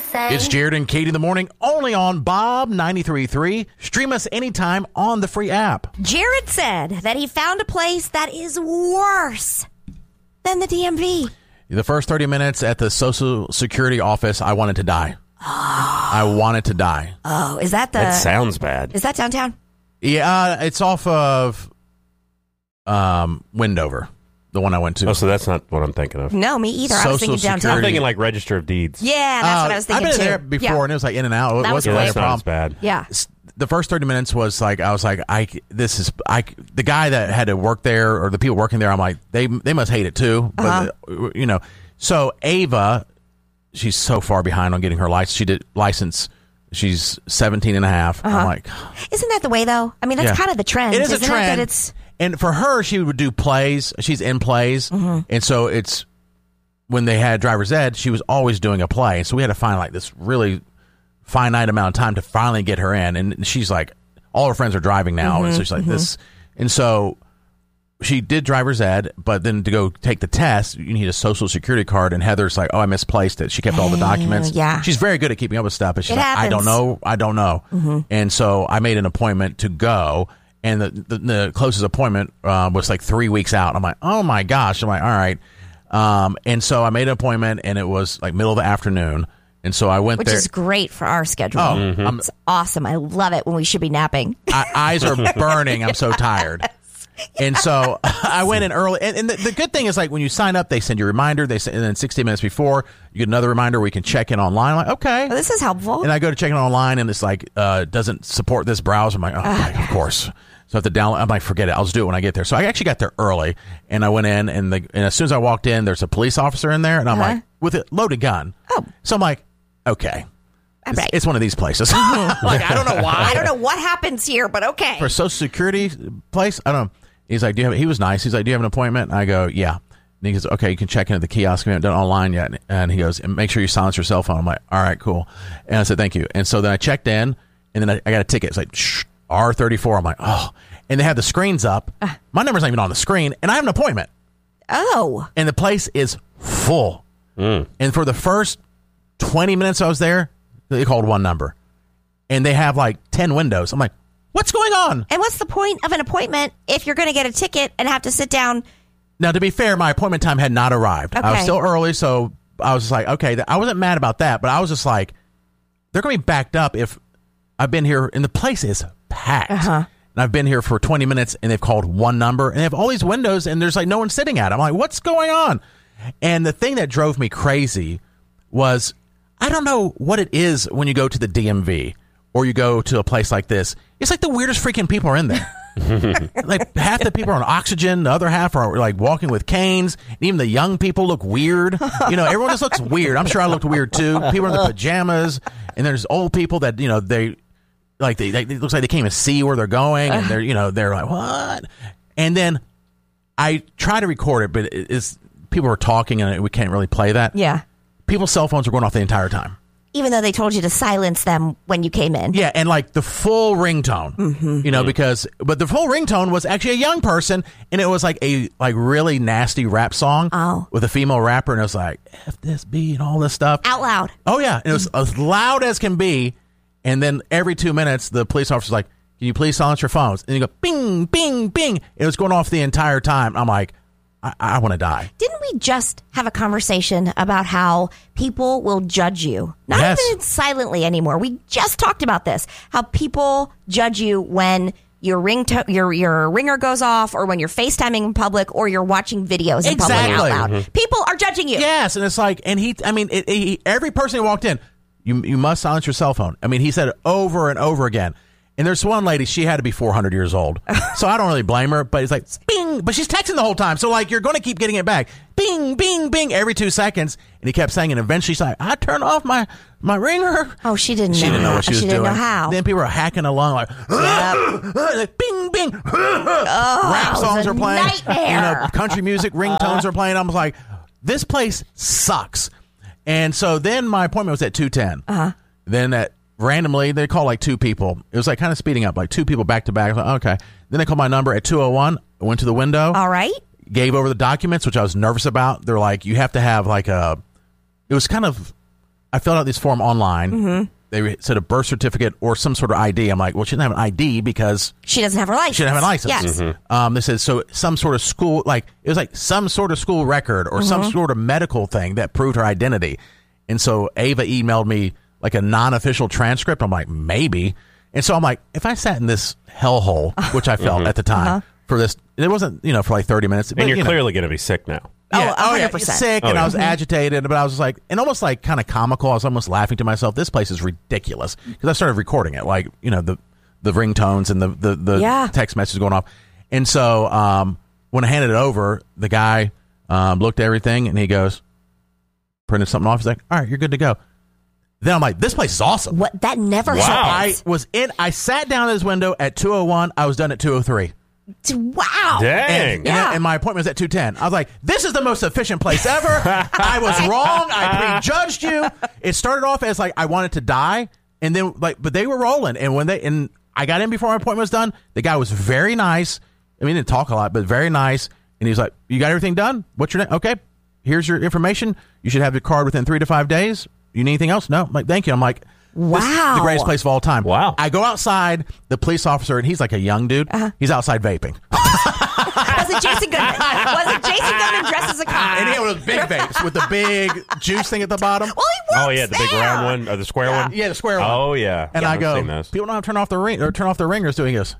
say? It's Jared and Katie in the morning, only on Bob 93.3. Stream us anytime on the free app. Jared said that he found a place that is worse than the DMV. The first 30 minutes at the Social Security office, I wanted to die. I wanted to die. Oh, is that That sounds bad. Is that downtown? Yeah, it's off of Wendover, the one I went to. Oh, so that's not what I'm thinking of. No, me either. I was thinking Social downtown. I'm thinking like Register of Deeds. Yeah, that's what I was thinking I've been too. there before, and it was like in and out. That was wasn't quick. really a That's not problem. as bad. Yeah. The first 30 minutes was like, I was like, the guy that had to work there, or the people working there, I'm like, they must hate it too. But, so Ava, she's so far behind on getting her license. She did license. She's 17 and a half. I'm like, Isn't that the way though? I mean, that's kind of the trend. it is a isn't trend. It, that it's And for her, she would do plays. She's in plays. And so it's, when they had driver's ed, she was always doing a play. And so we had to find like this really finite amount of time to finally get her in. And she's like, all her friends are driving now. And so she's like this. And so she did driver's ed, but then to go take the test, you need a social security card. And Heather's like, oh, I misplaced it. She kept all the documents. yeah. She's very good at keeping up with stuff. But she's It like, I don't happens. know. And so I made an appointment to go. And the closest appointment was like 3 weeks out. I'm like, oh my gosh. I'm like, all right. And so I made an appointment, and it was like middle of the afternoon. And so I went which there. is great for our schedule. Oh, It's awesome. I love it when we should be napping. eyes are burning. I'm so tired. And so I went in early. And the good thing is, like, when you sign up, they send you a reminder. And then 60 minutes before, you get another reminder where you can check in online. I'm like, okay. Well, this is helpful. And I go to check in online, and it's like, doesn't support this browser. I'm like, oh, my, of course. So I have to download. I'm like, forget it. I'll just do it when I get there. So I actually got there early, and I went in, and as soon as I walked in, there's a police officer in there, and I'm like, with a loaded gun. Oh. So I'm like, okay. Right. It's one of these places. Like, I don't know why. I don't know what happens here, but okay. For a Social Security place, I don't know. He's like, he was nice. He's like, do you have an appointment? And I go, yeah. And he goes, okay, you can check in at the kiosk. We haven't done it online yet. And he goes, and make sure you silence your cell phone. I'm like, all right, cool. And I said, thank you. And so then I checked in, and then I got a ticket. It's like, R34. I'm like, oh. And they have the screens up. My number's not even on the screen, and I have an appointment. Oh. And the place is full. And for the first 20 minutes I was there, they called one number. And they have like 10 windows. I'm like, what's going on? And what's the point of an appointment if you're going to get a ticket and have to sit down? Now, to be fair, my appointment time had not arrived. I was Okay. still early, so I was just like, okay. I wasn't mad about that, but I was just like, they're going to be backed up if I've been here, and the place is packed. And I've been here for 20 minutes, and they've called one number, and they have all these windows, and there's like no one sitting at it. I'm like, what's going on? And the thing that drove me crazy was, I don't know what it is when you go to the DMV or you go to a place like this. It's like the weirdest freaking people are in there. Like half the people are on oxygen, the other half are like walking with canes. And even the young people look weird. You know, everyone just looks weird. I'm sure I looked weird too. People are in their pajamas, and there's old people that, you know, they it looks like they can't even see where they're going, and they're like, what? And then I try to record it, but people are talking, and we can't really play that. Yeah. People's cell phones were going off the entire time. Even though they told you to silence them when you came in. Yeah, and like the full ringtone, you know, but the full ringtone was actually a young person, and it was like a really nasty rap song with a female rapper, and it was like F this B and all this stuff. Out loud. Oh yeah, and it was as loud as can be, and then every 2 minutes the police officer's like, can you please silence your phones? And you go bing, bing, bing. It was going off the entire time. I'm like, I want to die. Didn't we just have a conversation about how people will judge you? Not even silently anymore. We just talked about this. How people judge you when your ringer goes off, or when you're FaceTiming in public, or you're watching videos in public out loud. People are judging you. Yes, and it's like, and every person who walked in, you must silence your cell phone. I mean, he said it over and over again. And there's one lady, she had to be 400 years old. So I don't really blame her, but it's like, bing, but she's texting the whole time. So like, you're going to keep getting it back. Bing, bing, bing, every 2 seconds. And he kept saying, and eventually she's like, I turn off my ringer. Oh, she didn't know. She didn't know what she was doing. She didn't know how. Then people are hacking along like, like bing, bing. Rap songs are playing. Nightmare. Country music ringtones are playing. I'm like, this place sucks. And so then my appointment was at 2:10. Then randomly, they call like 2 people. It was like kind of speeding up, like 2 people back to back. I was like, okay. Then they called my number at 2:01. I went to the window. All right. Gave over the documents, which I was nervous about. They're like, you have to have like it was kind of I filled out this form online. They said a birth certificate or some sort of ID. I'm like, well, she doesn't have an ID because she doesn't have her license. She doesn't have a license. Yes. They said, so some sort of school, like, it was like some sort of school record or some sort of medical thing that proved her identity. And so Ava emailed me like a non-official transcript. I'm like, maybe. And so I'm like, if I sat in this hellhole, which I felt at the time for this, it wasn't, for like 30 minutes. And you're clearly going to be sick now. Yeah, 100%. Sick, and I was agitated, but I was like, and almost like kind of comical. I was almost laughing to myself. This place is ridiculous because I started recording it, like the ringtones and the text messages going off. And so when I handed it over, the guy looked at everything and he goes, printed something off. He's like, "All right, you're good to go." Then I'm like, "This place is awesome." What? That never happens. I sat down at his window at 2:01. I was done at 2:03. Wow. Dang. And my appointment was at 2:10. I was like, this is the most efficient place ever. I was wrong. I prejudged you. It started off as like I wanted to die, and then but they were rolling. And I got in before my appointment was done. The guy was very nice. I mean, he didn't talk a lot, but very nice. And he was like, "You got everything done? What's your name? Okay, here's your information. You should have your card within 3 to 5 days. You need anything else?" No. I'm like, "Thank you." I'm like, wow. This is the greatest place of all time. Wow. I go outside, the police officer, and he's like a young dude. He's outside vaping. Was it Jason Goodman? Dressed as a cop? And he had one of those big vapes with the big juice thing at the bottom. Well, he works Oh, yeah, the big round one, or the square one? Yeah, the square one. Oh, yeah. And I go, people don't have to turn off the ringers, do he? He goes,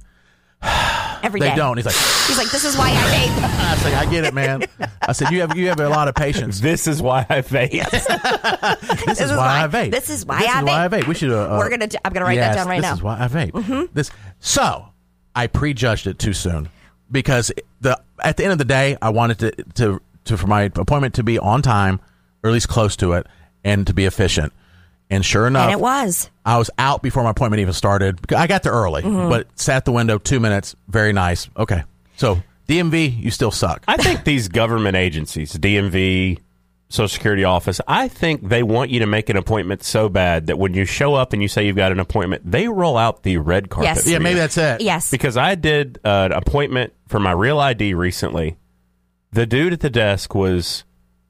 every day. They don't. He's like, this is why I vape. I said, I get it, man. I said, you have a lot of patience. This is why I vape. This is why I vape. This is why I vape. We should. I'm gonna write that down right now. This is why I vape. So I prejudged it too soon because at the end of the day, I wanted to for my appointment to be on time, or at least close to it, and to be efficient. And sure enough, and it was. I was out before my appointment even started. I got there early, but sat at the window 2 minutes. Very nice. Okay. So DMV, you still suck. I think these government agencies, DMV, Social Security office, I think they want you to make an appointment so bad that when you show up and you say you've got an appointment, they roll out the red carpet. Yes. Yeah, maybe that's it. Yes. Because I did an appointment for my real ID recently. The dude at the desk was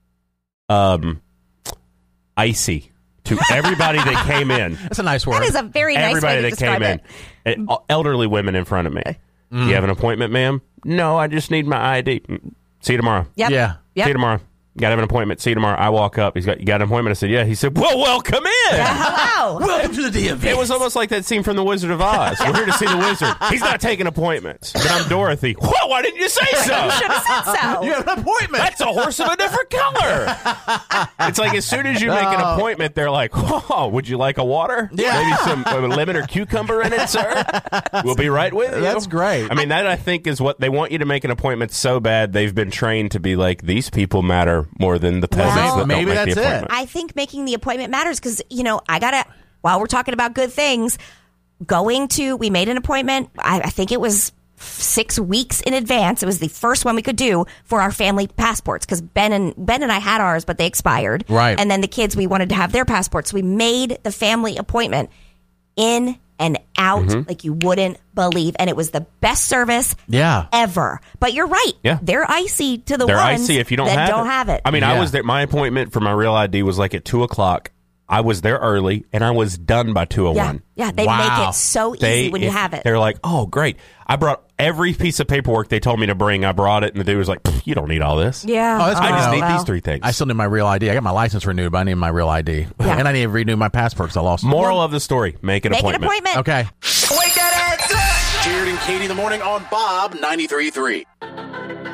icy to everybody that came in. That's a nice word. That is a very nice everybody way to that describe came it. in. Elderly women in front of me. Do you have an appointment, ma'am? No, I just need my ID. See you tomorrow. Yep. Yeah. Yep. See you tomorrow. Got to have an appointment. See you tomorrow. I walk up. You got an appointment? I said, yeah. He said, well, welcome in. Hello. Welcome to the DMV. It was almost like that scene from The Wizard of Oz. We're here to see the wizard. He's not taking appointments. But I'm Dorothy. Well, why didn't you say so? You should have said so. You have an appointment. That's a horse of a different color. It's like as soon as you make an appointment, they're like, oh, would you like a water? Yeah. Maybe some lemon or cucumber in it, sir? We'll be right with you. That's great. I mean, that I think is what they want you to make an appointment so bad. They've been trained to be like, these people matter more than the peasants that maybe don't make that's the appointment. I think making the appointment matters because, while we're talking about good things, we made an appointment. I think it was 6 weeks in advance. It was the first one we could do for our family passports because Ben and I had ours, but they expired. Right. And then the kids, we wanted to have their passports. So we made the family appointment in and out like you wouldn't believe. And it was the best service ever. But you're right. Yeah. They're icy to the They're ones icy if you don't that have don't have it. I mean, I was there. My appointment for my real ID was like at 2:00. I was there early, and I was done by 2:01. Yeah, they make it so easy when you have it. They're like, oh, great. I brought every piece of paperwork they told me to bring. I brought it, and the dude was like, you don't need all this. Yeah. Oh, that's I just need well. these 3 things. I still need my real ID. I got my license renewed, but I need my real ID. Yeah. And I need to renew my passport because I lost it. Moral of the story, make an appointment. Okay. Wake that ass up! Jared and Katie in the morning on Bob 93.3.